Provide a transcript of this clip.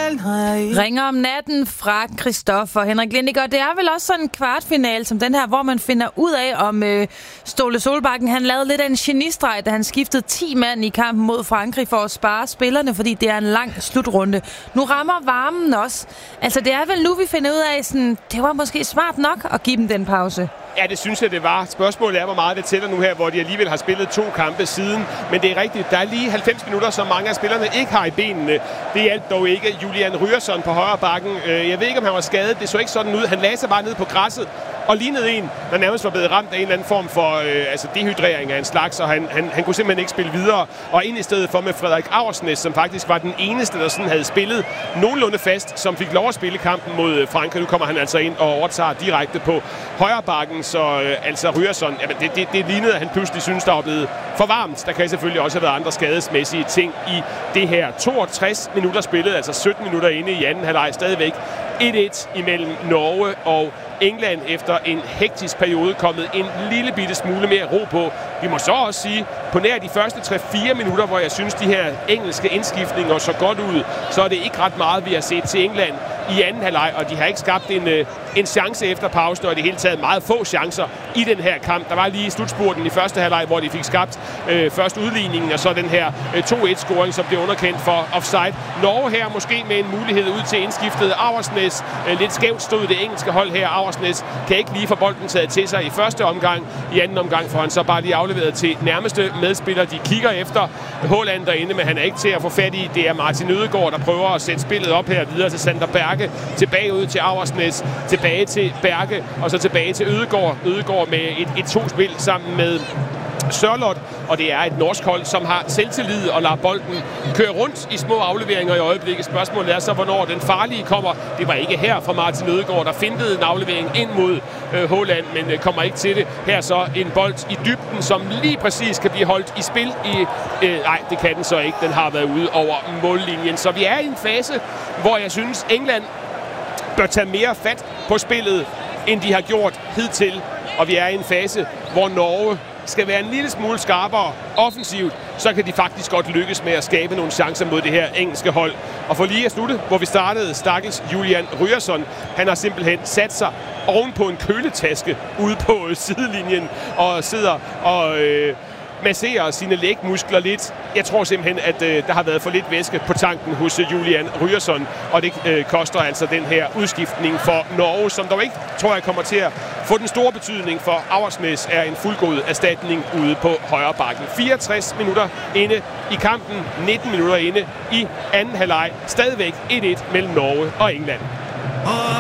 Ringer om natten fra Christoffer Henrik Lindiger. Det er vel også sådan en kvartfinal som den her, hvor man finder ud af, om Ståle Solbakken han lavede lidt af en genistreg, da han skiftede 10 mand i kampen mod Frankrig for at spare spillerne, fordi det er en lang slutrunde. Nu rammer varmen også. Altså det er vel nu, vi finder ud af, sådan, det var måske smart nok at give dem den pause. Ja, det synes jeg, det var. Spørgsmålet er, hvor meget det tæller nu her, hvor de alligevel har spillet 2 kampe siden. Men det er rigtigt. Der er lige 90 minutter, som mange af spillerne ikke har i benene. Det hjalp dog ikke. Julian Ryerson på højre bakken. Jeg ved ikke, om han var skadet. Det så ikke sådan ud. Han lagde sig bare ned på græsset og lignede en, der nærmest var blevet ramt af en eller anden form for dehydrering af en slags, og han kunne simpelthen ikke spille videre. Og ind i stedet for med Frederik Aursnes, som faktisk var den eneste, der sådan havde spillet nogenlunde fast, som fik lov at spille kampen mod Frankrig. Nu kommer han altså ind og overtager direkte på højre bakken, så Ryerson, jamen det lignede, at han pludselig synes, der var blevet for varmt. Der kan selvfølgelig også have været andre skadesmæssige ting i det her. 62 minutter spillet, altså 17 minutter inde i anden halvleg, stadigvæk 1-1 imellem Norge og England efter en hektisk periode kommet en lille bitte smule mere ro på. Vi må så også sige, på nær de første 3-4 minutter, hvor jeg synes, de her engelske indskiftninger så godt ud, så er det ikke ret meget, vi har set til England i anden halvleg, og de har ikke skabt en chance efter pausen, og i det hele taget meget få chancer i den her kamp. Der var lige slutspurten i første halvleg, hvor de fik skabt først udligningen, og så den her 2-1-scoring, som blev underkendt for offside. Norge her måske med en mulighed ud til indskiftet. Aursnes, lidt skævt stod det engelske hold her. Aursnes kan ikke lige få bolden taget til sig i første omgang. I anden omgang får han så bare lige afleveret til nærmeste medspiller. De kigger efter Haaland derinde, men han er ikke til at få fat i. Det er Martin Ødegaard, der prøver at sætte spillet op her videre til Sander Berge. Tilbage ud til Aursnes, tilbage til Berge, og så tilbage til Ødegaard. Ødegaard med et 2-spil sammen med Sørloth, og det er et norsk hold, som har selvtillid og lader bolden køre rundt i små afleveringer i øjeblikket. Spørgsmålet er så, hvornår den farlige kommer. Det var ikke her fra Martin Ødegaard, der fintede en aflevering ind mod Haaland, men kommer ikke til det. Her så en bold i dybden, som lige præcis kan blive holdt i spil i... nej, det kan den så ikke. Den har været ude over mållinjen. Så vi er i en fase, hvor jeg synes, England bør tage mere fat på spillet, end de har gjort hidtil. Og vi er i en fase, hvor Norge skal være en lille smule skarpere offensivt, så kan de faktisk godt lykkes med at skabe nogle chancer mod det her engelske hold. Og for lige at slutte, hvor vi startede, stakkels Julian Ryerson, han har simpelthen sat sig oven på en køletaske ude på sidelinjen og sidder og masserer sine lægmuskler lidt. Jeg tror simpelthen, at der har været for lidt væske på tanken hos Julian Ryerson, og det koster altså den her udskiftning for Norge, som dog ikke, tror jeg, kommer til at få den store betydning, for Aursnes er en fuldgod erstatning ude på højre bakken. 64 minutter inde i kampen, 19 minutter inde i anden halvleg. Stadigvæk 1-1 mellem Norge og England.